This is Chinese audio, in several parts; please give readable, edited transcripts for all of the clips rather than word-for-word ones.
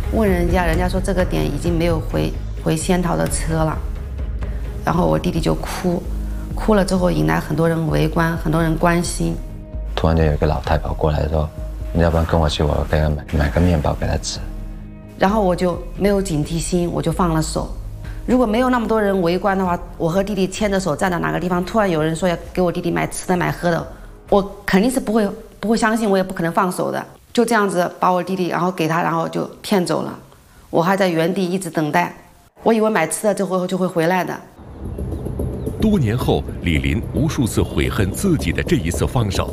问人家，人家说这个点已经没有回仙桃的车了。然后我弟弟就哭了之后引来很多人围观，很多人关心。 突然间有一个老太跑过来说：“你要不然跟我去，我给他买个面包给他吃。” 然后我就没有警惕心，我就放了手。如果没有那么多人围观的话，我和弟弟牵着手站在哪个地方，突然有人说要给我弟弟买吃的买喝的，我肯定是不会相信，我也不可能放手的。就这样子把我弟弟然后给他，然后就骗走了。我还在原地一直等待，我以为买吃的之后就会回来的。 多年后，李林无数次悔恨自己的这一次放手。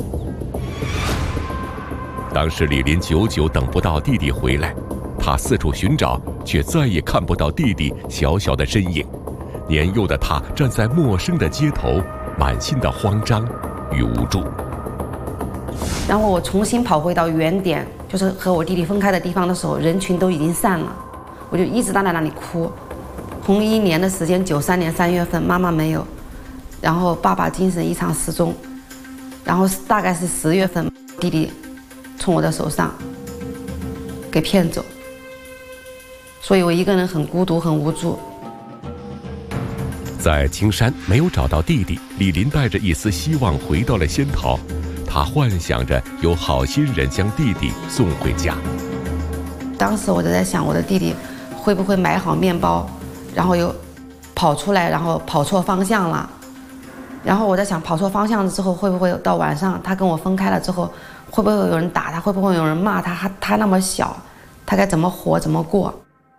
当时李林久久等不到弟弟回来，他四处寻找，却再也看不到弟弟小小的身影。年幼的他站在陌生的街头，满心的慌张与无助。 然后我重新跑回到原点，就是和我弟弟分开的地方的时候，人群都已经散了，我就一直站在那里哭。同一年的时间，93年3月份，妈妈没有，然后爸爸精神异常失踪，然后大概是10月份，弟弟从我的手上给骗走，所以我一个人很孤独，很无助。 在青山没有找到弟弟，李林带着一丝希望回到了仙桃。他幻想着有好心人将弟弟送回家。 当时我就在想，我的弟弟会不会买好面包，然后又跑出来，然后跑错方向了。然后我在想，跑错方向了之后，会不会到晚上他跟我分开了之后，会不会有人打他，会不会有人骂他？他那么小，他该怎么活，怎么过？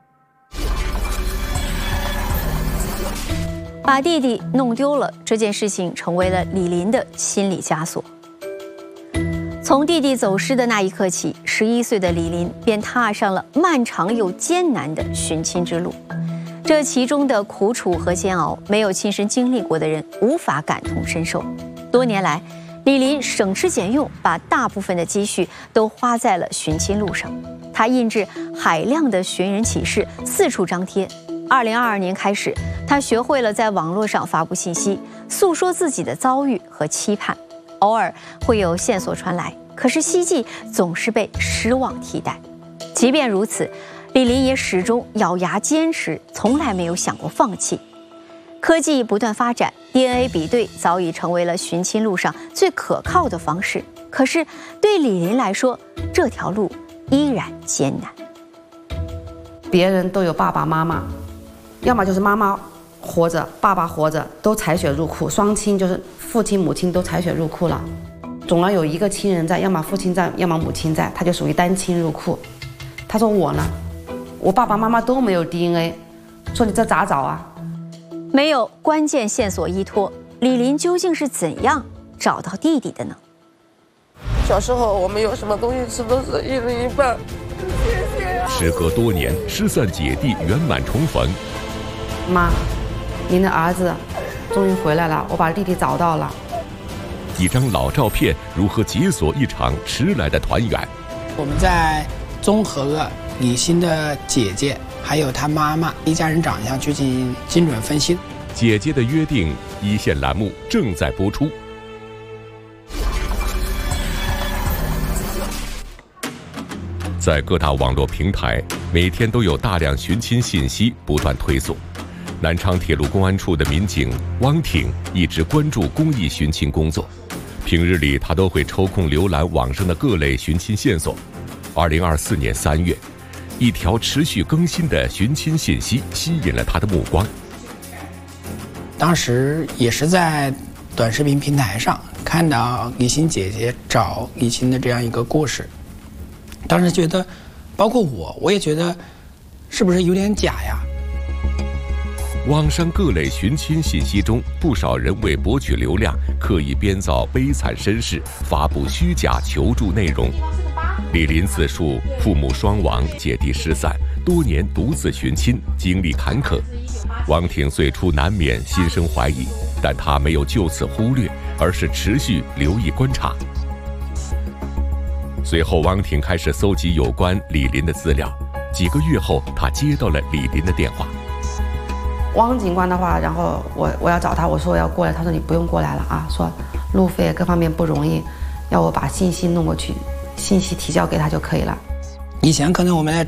把弟弟弄丢了这件事情，成为了李林的心理枷锁。从弟弟走失的那一刻起，11岁的李林便踏上了漫长又艰难的寻亲之路。这其中的苦楚和煎熬，没有亲身经历过的人无法感同身受。多年来，李林省吃俭用，把大部分的积蓄都花在了寻亲路上。他印制海量的寻人启事，四处张贴。2022年开始，他学会了在网络上发布信息，诉说自己的遭遇和期盼。偶尔会有线索传来，可是希冀总是被失望替代。即便如此，李林也始终咬牙坚持，从来没有想过放弃。科技不断发展， DNA 比对早已成为了寻亲路上最可靠的方式。可是对李林来说，这条路依然艰难。 别人都有爸爸妈妈，要么就是妈妈活着，爸爸活着，都采血入库，双亲就是父亲母亲都采血入库了，总要有一个亲人在，要么父亲在，要么母亲在，他就属于单亲入库。他说我呢，我爸爸妈妈都没有 DNA， 说你这咋找啊？ 没有关键线索依托，李林究竟是怎样找到弟弟的呢？ 小时候我们有什么东西吃都是一人一半。谢谢啊！ 时隔多年，失散姐弟圆满重逢。 妈，您的儿子终于回来了，我把弟弟找到了。 一张老照片如何解锁一场迟来的团圆？ 我们在综合李欣的姐姐还有她妈妈一家人长相去进行精准分析。 姐姐的约定一线栏目正在播出。在各大网络平台，每天都有大量寻亲信息不断推送。南昌铁路公安处的民警汪挺一直关注公益寻亲工作，平日里他都会抽空浏览网上的各类寻亲线索。2024年3月，一条持续更新的寻亲信息吸引了他的目光。 当时也是在短视频平台上看到李欣姐姐找李欣的这样一个故事，当时觉得，包括我也觉得，是不是有点假呀？ 网上各类寻亲信息中，不少人为博取流量，刻意编造悲惨身世，发布虚假求助内容。李林自述父母双亡，姐弟失散，多年独自寻亲，经历坎坷。汪挺最初难免心生怀疑，但他没有就此忽略，而是持续留意观察。随后，汪挺开始搜集有关李林的资料。几个月后，他接到了李林的电话。 汪警官的话，然后我要找他，我说我要过来，他说你不用过来了啊，说路费各方面不容易，要我把信息弄过去，信息提交给他就可以了。 以前可能我们在